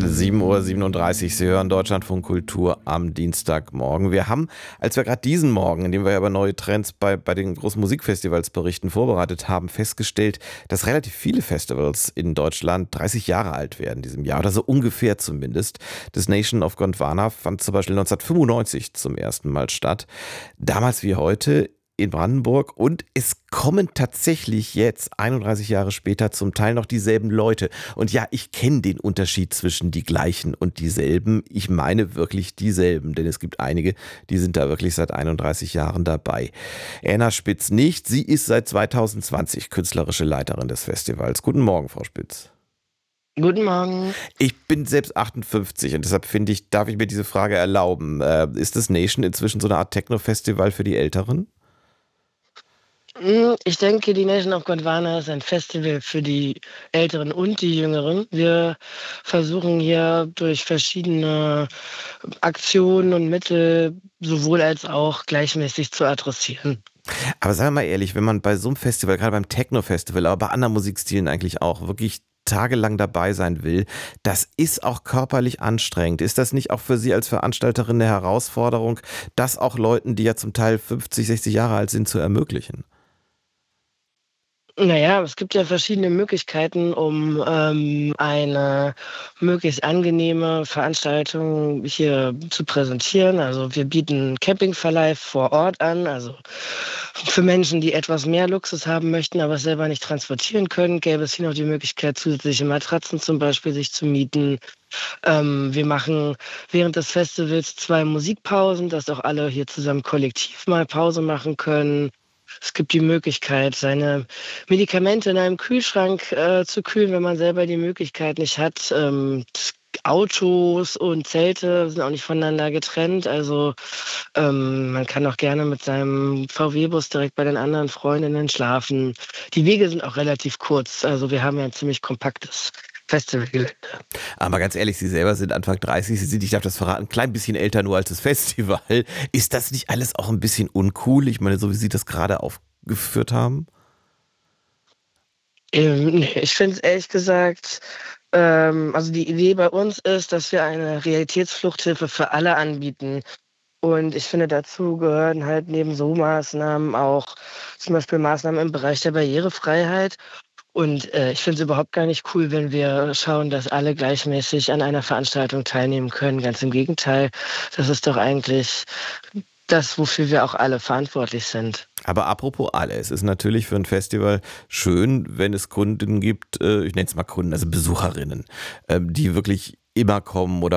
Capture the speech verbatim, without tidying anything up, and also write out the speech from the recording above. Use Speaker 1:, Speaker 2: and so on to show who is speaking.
Speaker 1: sieben Uhr siebenunddreißig, Sie hören Deutschlandfunk Kultur am Dienstagmorgen. Wir haben, als wir gerade diesen Morgen, in dem wir ja über neue Trends bei, bei den großen Musikfestivals berichten, vorbereitet haben, festgestellt, dass relativ viele Festivals in Deutschland dreißig Jahre alt werden in diesem Jahr, oder so ungefähr zumindest. Das Nation of Gondwana fand zum Beispiel neunzehnhundertfünfundneunzig zum ersten Mal statt. Damals wie heute in Brandenburg, und es kommen tatsächlich jetzt, einunddreißig Jahre später, zum Teil noch dieselben Leute. Und ja, ich kenne den Unterschied zwischen die gleichen und dieselben. Ich meine wirklich dieselben, denn es gibt einige, die sind da wirklich seit einunddreißig Jahren dabei. Erna Spitz nicht, sie ist seit zweitausendzwanzig künstlerische Leiterin des Festivals. Guten Morgen, Frau Spitz.
Speaker 2: Guten Morgen.
Speaker 1: Ich bin selbst achtundfünfzig und deshalb finde ich, darf ich mir diese Frage erlauben. Äh, ist das Nation inzwischen so eine Art Techno-Festival für die Älteren?
Speaker 2: Ich denke, die Nation of Gondwana ist ein Festival für die Älteren und die Jüngeren. Wir versuchen hier durch verschiedene Aktionen und Mittel sowohl als auch gleichmäßig zu adressieren.
Speaker 1: Aber sagen wir mal ehrlich, wenn man bei so einem Festival, gerade beim Techno-Festival, aber bei anderen Musikstilen eigentlich auch, wirklich tagelang dabei sein will, das ist auch körperlich anstrengend. Ist das nicht auch für Sie als Veranstalterin eine Herausforderung, das auch Leuten, die ja zum Teil fünfzig, sechzig Jahre alt sind, zu ermöglichen?
Speaker 2: Naja, es gibt ja verschiedene Möglichkeiten, um ähm, eine möglichst angenehme Veranstaltung hier zu präsentieren. Also wir bieten Campingverleih vor Ort an, also für Menschen, die etwas mehr Luxus haben möchten, aber es selber nicht transportieren können, gäbe es hier noch die Möglichkeit, zusätzliche Matratzen zum Beispiel sich zu mieten. Ähm, wir machen während des Festivals zwei Musikpausen, dass auch alle hier zusammen kollektiv mal Pause machen können. Es gibt die Möglichkeit, seine Medikamente in einem Kühlschrank äh, zu kühlen, wenn man selber die Möglichkeit nicht hat. Ähm, Autos und Zelte sind auch nicht voneinander getrennt. Also ähm, man kann auch gerne mit seinem V W-Bus direkt bei den anderen Freundinnen schlafen. Die Wege sind auch relativ kurz. Also wir haben ja ein ziemlich kompaktes Festivalgelände.
Speaker 1: Aber ganz ehrlich, Sie selber sind Anfang dreißig, Sie sind, ich darf das verraten, ein klein bisschen älter nur als das Festival. Ist das nicht alles auch ein bisschen uncool? Ich meine, so wie Sie das gerade aufgeführt haben?
Speaker 2: Ähm, ne, ich finde es ehrlich gesagt, ähm also die Idee bei uns ist, dass wir eine Realitätsfluchthilfe für alle anbieten. Und ich finde, dazu gehören halt neben so Maßnahmen auch zum Beispiel Maßnahmen im Bereich der Barrierefreiheit. Und äh, ich finde es überhaupt gar nicht cool, wenn wir schauen, dass alle gleichmäßig an einer Veranstaltung teilnehmen können. Ganz im Gegenteil, das ist doch eigentlich das, wofür wir auch alle verantwortlich sind.
Speaker 1: Aber apropos alle, es ist natürlich für ein Festival schön, wenn es Kunden gibt, äh, ich nenne es mal Kunden, also Besucherinnen, ähm, die wirklich immer kommen oder